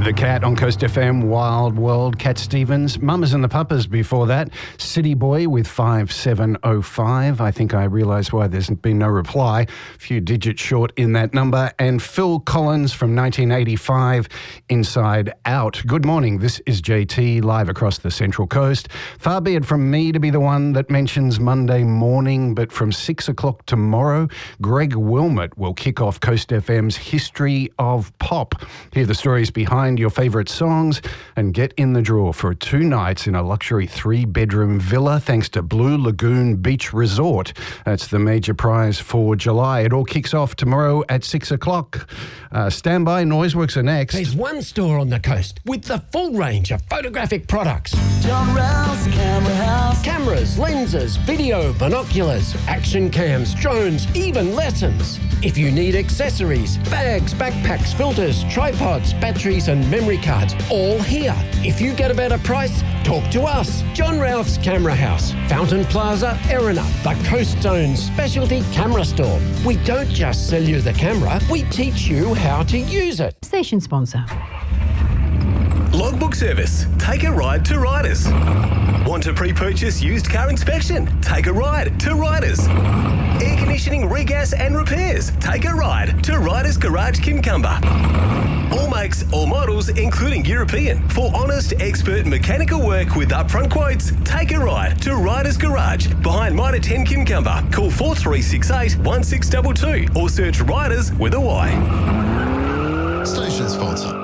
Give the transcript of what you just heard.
The Cat on Coast FM, Wild World, Cat Stevens, Mamas and the Papas before that, City Boy with 5705. I think I realise why there's been no reply. A few digits short in that number. And Phil Collins from 1985, Inside Out. Good morning, this is JT, live across the Central Coast. Far be it from me to be the one that mentions Monday morning, but from 6 o'clock tomorrow, Greg Wilmot will kick off Coast FM's History of Pop. Hear the stories behind your favourite songs and get in the draw for 2 nights in a luxury 3-bedroom villa thanks to Blue Lagoon Beach Resort. That's the major prize for July. It all kicks off tomorrow at 6 o'clock. Stand by, Noiseworks are next. There's one store on the coast with the full range of photographic products. John Rouse Camera House. Cameras, lenses, video, binoculars, action cams, drones, even lessons. If you need accessories, bags, backpacks, filters, tripods, batteries and memory cards, all here. If you get a better price, talk to us. John Ralph's Camera House, Fountain Plaza, Erina, the Coast Zone's specialty camera store. We don't just sell you the camera, we teach you how to use it. Station sponsor. Logbook service. Take a ride to Riders. Want to pre-purchase used car inspection? Take a ride to Riders. Air conditioning, regas and repairs? Take a ride to Riders Garage Kincumber. All makes, all models, including European. For honest, expert mechanical work with upfront quotes, take a ride to Riders Garage behind Mitre 10 Kincumber. Call 4368 1622 or search Riders with a Y. Station sponsor.